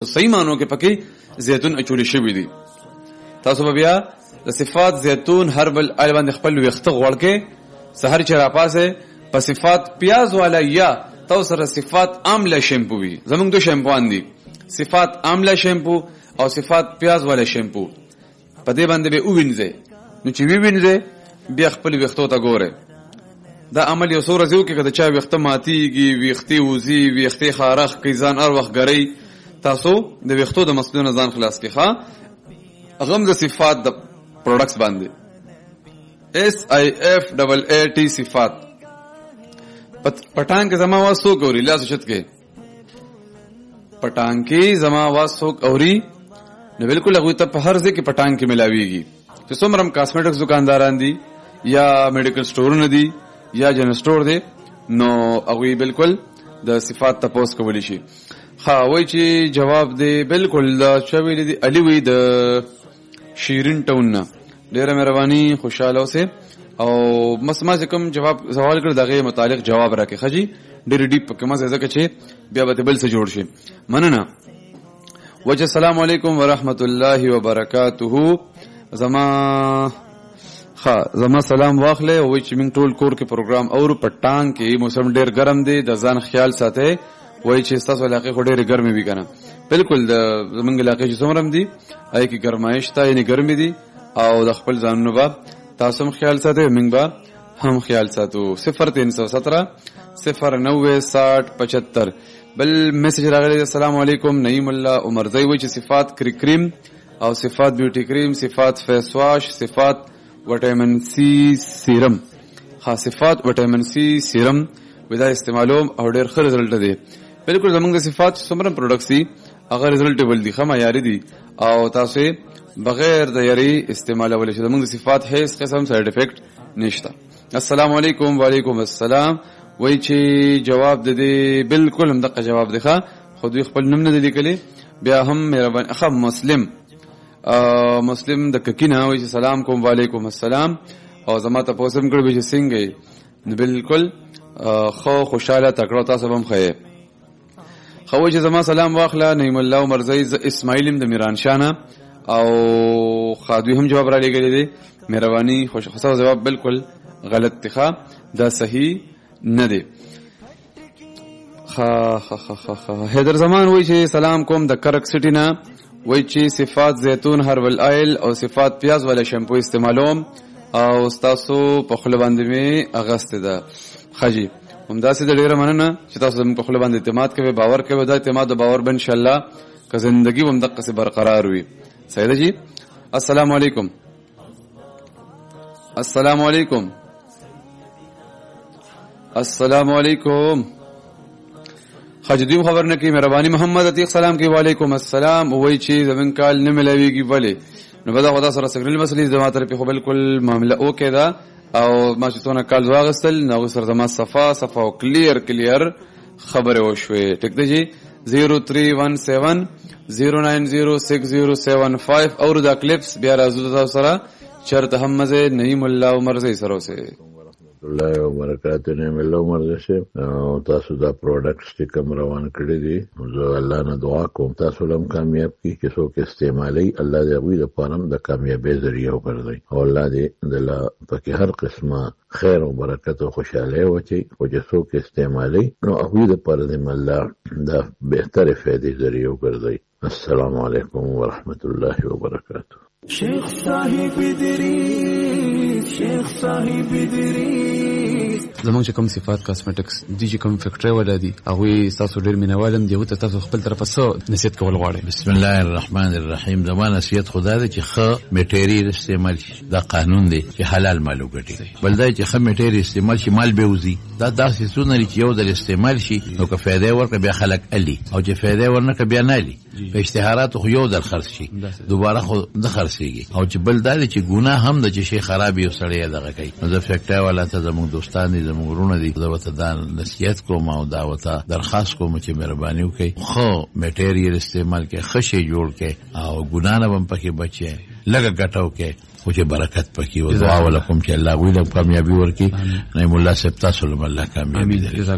صحیح معنو کې پکې زیتون اچول شوی دی. تاسو بیا د صفات زیتون هربل آیل باندې خپل ویخته غوړ کې سحر چې را پاسه په صفات پیاز والا یا تو سره صفات آمله شیمپو وي. زمونږ دو شیمپوان دي، صفات آمله شیمپو او صفات پیاز والا شیمپو. په دې باندې به ووینځي، نو چې ووینځي بیا خپل ویختو ته ګوره. دا عمل یو څو ورځې وکړي، که د چا ویخته ماتیږي، ویختې وځي، ویختې خارخ کوي، ځان هر وخت ګرئ، تاسو د ویختو د مسلو نه ځان خلاص کړئ. هغه هم د صفات د پروډکټس باندې SIFAAT صفات پټان کې زما आवाज څوک اوري؟ لاس اوچت کې. پټان کې زما आवाज څوک اوري؟ نو بالکل هغه ته په هر ځای کې پټان کې ملاويږي. چې څومره هم کاسمیټکس دکانداران دي یا میډیکل سٹورونه دي یا جنرال سٹور دی، نو هغه بالکل د صفات تاسو کولی شي. وای چې جواب دی بالکل دا چوي دي علي وی د شیرین ټاون نه. ډیره مهرباني، خوشاله اوسه. او مسما چې کوم جواب سوال کړ دغه متعلق جواب راکې خجی ډېر ډیپ په کومه ځای کې بیا به بل څه جوړ شي. مننه. وجه السلام علیکم ورحمت الله وبرکاته. زما سلام واخله. وای چې موږ ټول کور کې پروګرام اور پټان کې موسم ډېر ګرم دی، د ځان خیال ساتئ. وای چې تاسو علاقې خو ډېر ګرمي وي کنه. بالکل د زمونږ علاقې چې څومره دي آی کې ګرمایش تا یعنی ګرمي دي، او د خپل ځانونو به تاسو هم خیال ساتئ، موږ به هم خیال ساتو. 0317 090 60 75. بل میسج راغلی. السلام علیکم، نعیم الله عمرزی. وای چې صفات کریم او صفات بیوټی کریم، صفات فیس واش، صفات وټامین سی سیرم، صفات وټامین سی سیرم ودا استعمالوم او ډېر ښه رزلټ دی. بالکل زمونږ د صفات څومره پروډکټس دي هغه رزلټیبل دي، ښه معیاري دي، او تاسو بغیر د یاري استعمالول شي. زمونږ د صفات هیڅ قسم سایډ افیکټ نشته. السلام علیکم. وعلیکم السلام. وای چې جواب د دې بالکل هم دغه جواب دی. خو دوی خپل نوم نه دی لیکلی. بیا هم مهربان اخ مسلم د ککینه. وای چې سلام کوم. وعلیکم السلام. او زما ته پوسم کړو چې څنګه بالکل خو خوشاله تکړه تاسو هم خې. خو چې زما سلام واخله. نعیم الله عمرزی. اسماعیل د میران شانه او خادوی هم جواب را لګی دی. مهرباني خوشاله جواب بالکل غلط دی، دا صحیح نه دی. حیدر زمان وای چې سلام کوم د کرک سټی نه. وای چې صفات زیتون هربل آیل او صفات پیاز والا شیمپو استعمالوم او تاسو په خپل باندې می اغسته ده. خجی همداسې د ډیره مننه چې تاسو زموږ په خپل باندې اعتماد کوئ، باور کوئ. دا اعتماد او باور به ان شاء الله که زندگی هم دغه څه برقرار وي. سیده جی السلام علیکم. السلام علیکم. السلام علیکم. خجدیم خبر نه کی مهرباني. محمد عتیق سلام کی. وعلیکم السلام. وای چې زمون کال نه ملويږي بلې نو بدا خدا سره سګنل مسلې زما طرف خو بالکل معاملہ اوکې ده، او ما چې څونه کال واغستل نو سره زما صفا او کلیر خبره وشوي. ټیک دی جی. 0317 0906075 اور دا کلپس بیا راځو تاسو سره چرته هم مزه نعیم الله عمرزی سره اوسه. الله وبرکاته. نعیم الله عمرزی او تاسو دا پروډکټس چې کوم روان کړی دي، زه الله نه دعا کوم تاسو لم کامیاب کی چې څوک استعمالي، الله دې هغوی لپاره د کامیابی ذریعہ وګرځي، او الله دې د پکې هر قسمه خیر او برکت او خوشاله وچی. او چې څوک استعمالي نو هغوی لپاره دې الله دا بهتره فائدې ذریعہ وګرځي. السلام علیکم ورحمت الله وبرکاته. شیخ صاحب ادریس، شیخ صاحب ادریس. زمونږ چې کوم صفات کاسمیټکس دي چې کوم فیکټری ولا دي هغه تاسو ډیر مینوالم دی، ته تاسو خپل طرفه څه نصیحت کول غواړئ؟ بسم الله الرحمن الرحیم. زمانه نصیحت خدا دې چې ښه میټیریل استعمال شي، دا قانون دی چې حلال مال وګټي. بل دا چې ښه میټیریل استعمال شي مال به وزي. دا داسې څونه چې یو د استعمال شي نو که فائدې ورکړي بیا خلک علي، او چې فائدې ورنکړي بیا نه علي. په اشتهارات خو یو در خرڅ شي دوباره خو د خرڅيږي. او چې بل دا چې ګناه هم د چې شي خراب یو سړی دغه کوي. نو د فیکټری والا ته زموږ دوستان دي، زموږ ورونه دي، دا وته دا نصیحت کوم او دا وته درخواست کوم چې مهرباني وکړي خو میټیریل استعمال کې خشه جوړ کې او ګناه نه هم پکې بچي لګه ګټاو کې او چې برکت پکې. او دعا ولکم چې الله ویله کامیابی ورکړي. نعیم الله صاحب تاسو له الله کامیابی.